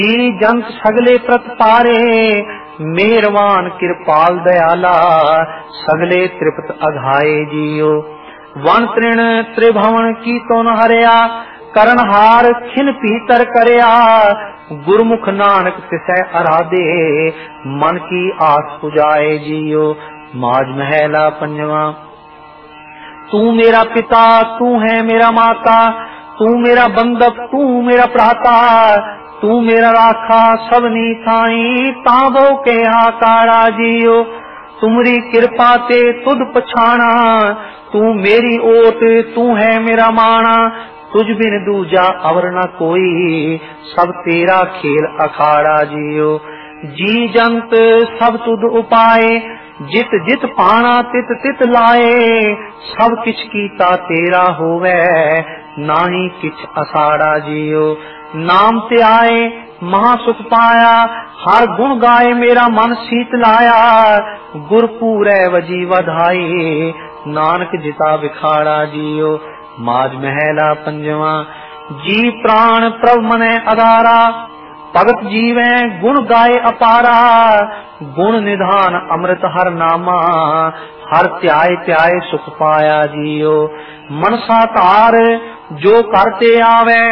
जंत सगले प्रतपारे, मेहरवान कृपाल दयाला, सगले तृप्त अघाए जियो। वन तृण त्रिभवन की तो न हरिया, करनहार खिन पीतर करया। गुरमुख नानक तिसै आराधे, मन की आस पुजाए जियो। माज महला पंजवा। तू मेरा पिता, तू है मेरा माता, तू मेरा बंधक, तू मेरा भ्राता। तू मेरा राखा सबनी थाई, ताबो के आकारा जियो। तुमरी कृपा ते तुद पछाना, तू मेरी ओट, तू है मेरा माना। तुझ बिन दूजा अवर न कोई, सब तेरा खेल अखाड़ा जियो। जी जंत सब तुद उपाए, जित जित पाना तित तित लाए। सब किछ कीता तेरा होवे, नाही किछ असाड़ा जियो। नाम ते आए महा सुख पाया, हर गुण गाए मेरा मन शीत लाया। गुरपूरै वजी वधाई, नानक जिता बिखाड़ा जियो। माज महला पंजवा। जी प्राण प्रभ मनै आधारा, भगत जीवै गुण गाए अपारा। गुण निधान अमृत हर नामा, हर त्याय त्याय सुख पाया जियो। मनसा तार जो करते आवे,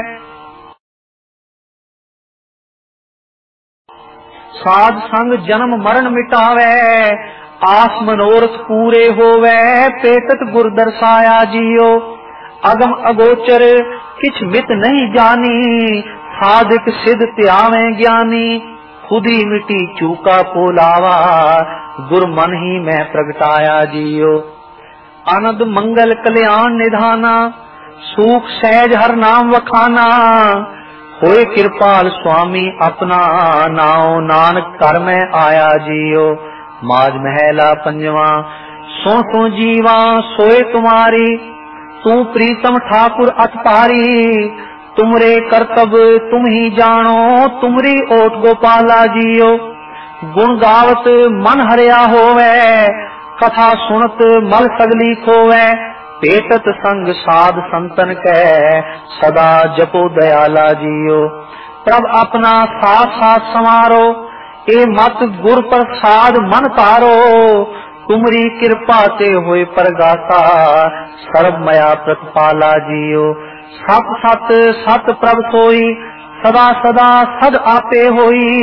साध संग जन्म मरण मिटावे। आस मनोरथ पूरे होवे, पेटत गुर दर्शाया जियो। अगम अगोचर किछ मित नहीं जानी, साधिक सिद्ध त्यावे ज्ञानी। खुद ही मिटी चूका पोलावा, गुर मन ही मैं प्रगटाया जियो। आनंद मंगल कल्याण निधाना, सुख सहज हर नाम वखाना। होए कृपाल स्वामी अपना, नाओ नानक कर में आया जियो। माज महला पंजवा। सो सो जीवा सोए तुम्हारी, तू प्रीतम ठाकुर अतपारी। तुमरे कर्तव्य तुम ही जानो, तुमरी ओट गोपाला जियो। गुण गावत मन हरिया होवे, कथा सुनत मल सगली खोवे। पेटत संग साध संतन कै, सदा जपो दयाला जियो। प्रभ अपना साथ साथ समारो, ए मत गुर प्रसाद मन तारो। तुमरी कृपा ते होए परगाता, सर्व मया प्रतिपाला जियो। सत सत सत प्रभ सोई, सदा सदा सद आपे होई।